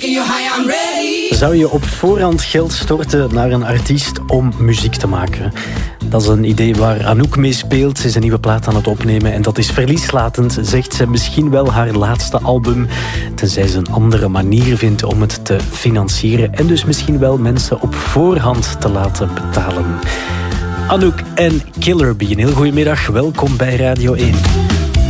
Zou je op voorhand geld storten naar een artiest om muziek te maken? Dat is een idee waar Anouk mee speelt. Ze is een nieuwe plaat aan het opnemen en dat is verlieslatend, zegt ze. Misschien wel haar laatste album, tenzij ze een andere manier vindt om het te financieren en dus misschien wel mensen op voorhand te laten betalen. Anouk en Killer Bee, een heel goedemiddag. Welkom bij Radio 1.